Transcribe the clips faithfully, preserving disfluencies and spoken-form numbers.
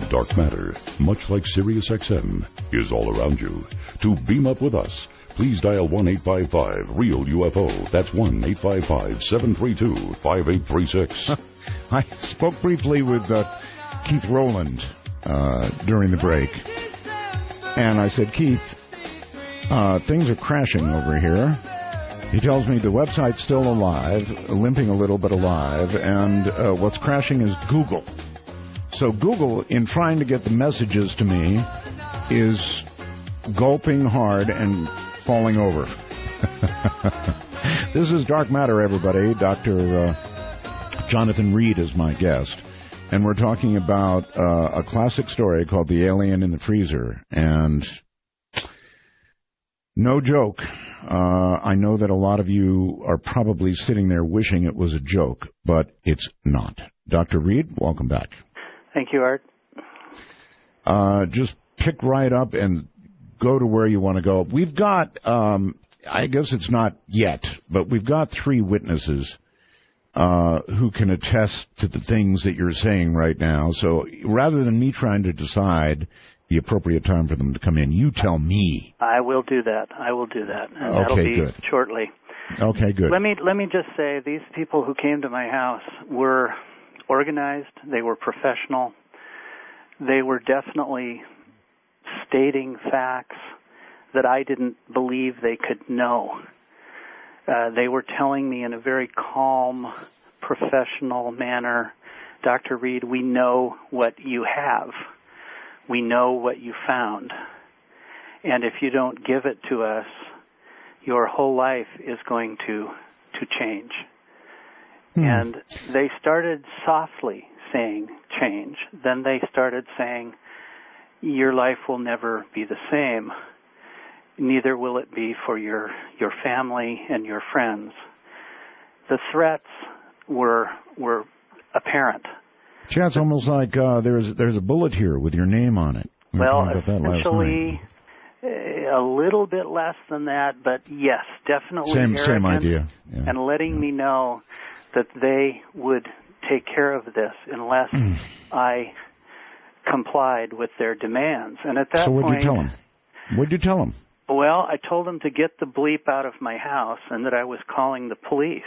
Dark Matter, much like Sirius X M, is all around you. To beam up with us, please dial one eight five five REAL U F O. That's one eight five five, seven three two, five eight three six. I spoke briefly with uh, Keith Rowland uh, during the break, and I said, Keith, uh, things are crashing over here. He tells me the website's still alive, limping a little but alive, and uh, what's crashing is Google. So Google, in trying to get the messages to me, is gulping hard and falling over. This is Dark Matter, everybody. Doctor Uh, Jonathan Reed is my guest, and we're talking about uh, a classic story called The Alien in the Freezer, and no joke. Uh, I know that a lot of you are probably sitting there wishing it was a joke, but it's not. Doctor Reed, welcome back. Thank you, Art. Uh, just pick right up and go to where you want to go. We've got, um, I guess it's not yet, but we've got three witnesses uh, who can attest to the things that you're saying right now. So rather than me trying to decide the appropriate time for them to come in, you tell me. I will do that. I will do that. And okay, that'll be good. shortly. Okay, good. Let me let me just say, these people who came to my house were organized. They were professional. They were definitely stating facts that I didn't believe they could know. Uh, they were telling me in a very calm, professional manner, Doctor Reed, we know what you have. We know what you found. And if you don't give it to us, your whole life is going to to change. Hmm. And they started softly saying change. Then they started saying, your life will never be the same. Neither will it be for your, your family and your friends. The threats were were apparent. Yeah, it's almost like uh, there's there's a bullet here with your name on it. We well, essentially, a little bit less than that, but yes, definitely same arrogant, same idea. Yeah. And letting yeah. me know that they would take care of this unless I complied with their demands. And at that so point, what did you tell them? What did you tell them? Well, I told them to get the bleep out of my house and that I was calling the police.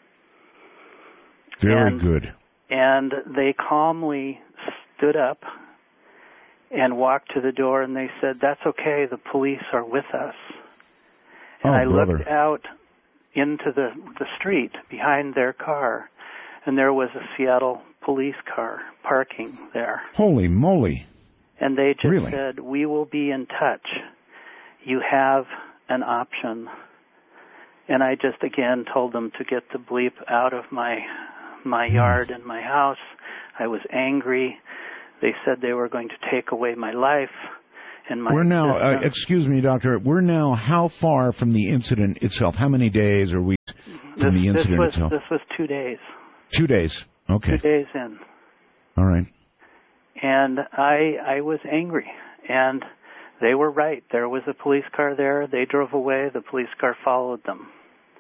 Very and, good. And they calmly stood up and walked to the door, and they said, that's okay, the police are with us. And oh, I brother. looked out into the, the street behind their car, and there was a Seattle police car parking there. Holy moly. And they just really? said, we will be in touch. You have an option. And I just, again, told them to get the bleep out of my my yard and my house. I was angry. They said they were going to take away my life and my We're now, uh, excuse me, Doctor, we're now how far from the incident itself? How many days or weeks from this, the incident this was, itself? This was two days. Two days. Okay. Two days in. All right. And I I was angry. And they were right. There was a police car there. They drove away. The police car followed them.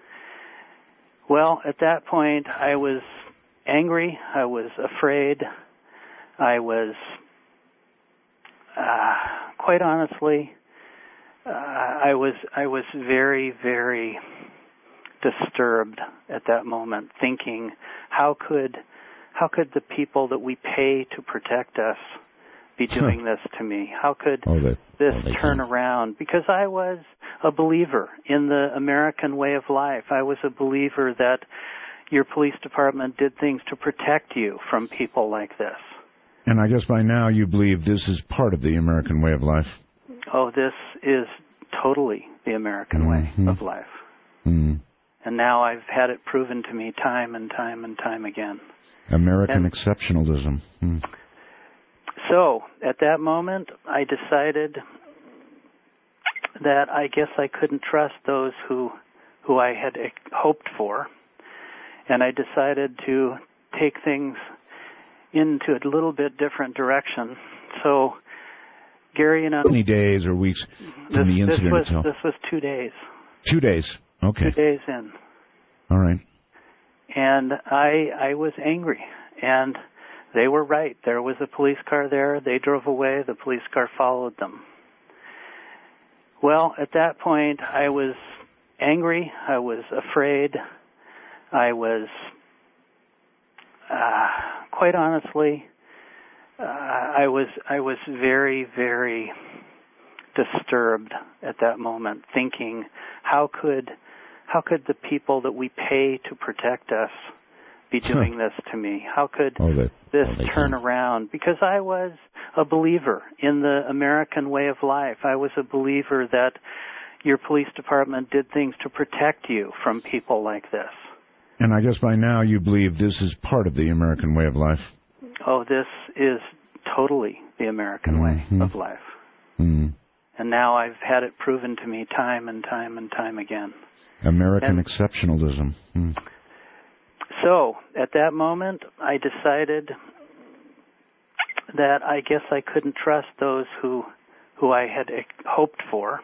Well, at that point, I was angry. I was afraid. I was, uh, quite honestly, uh, I was I was very, very disturbed at that moment, thinking, how could how could the people that we pay to protect us be doing this to me? How could oh, they, this oh, turn can. around? Because I was a believer in the American way of life. I was a believer that your police department did things to protect you from people like this. And I guess by now you believe this is part of the American way of life. Oh, this is totally the American mm-hmm. way of life. Mm-hmm. And now I've had it proven to me time and time and time again. American and exceptionalism. Mm. So, at that moment, I decided that I guess I couldn't trust those who who I had hoped for. And I decided to take things into a little bit different direction. So, Gary and I... How many days or weeks this, from the incident this was, itself? This was two days. Two days. Okay. Two days in. All right. And I I was angry. And they were right. There was a police car there. They drove away. The police car followed them. Well, at that point, I was angry. I was afraid. I was, uh, quite honestly, uh, I was I was very, very disturbed at that moment, thinking, how could how could the people that we pay to protect us be doing this to me? How could oh, they, this oh, turn can. around? Because I was a believer in the American way of life. I was a believer that your police department did things to protect you from people like this. And I guess by now you believe this is part of the American way of life. Oh, this is totally the American mm-hmm. way of life. Mm. And now I've had it proven to me time and time and time again. American and, exceptionalism. Mm. So, at that moment, I decided that I guess I couldn't trust those who who I had hoped for.